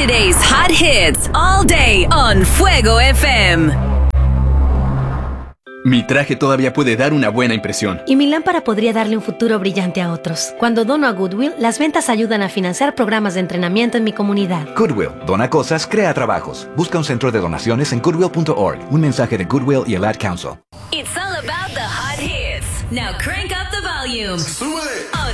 Saturday's hot hits all day on Fuego FM. Mi traje todavía puede dar una buena impresión. Y mi lámpara podría darle un futuro brillante a otros. Cuando dono a Goodwill, las ventas ayudan a financiar programas de entrenamiento en mi comunidad. Goodwill. Dona cosas, crea trabajos. Busca un centro de donaciones en goodwill.org. Un mensaje de Goodwill y el Ad Council. It's all about the hot hits. Now crank up the volume. ¡Súbele! On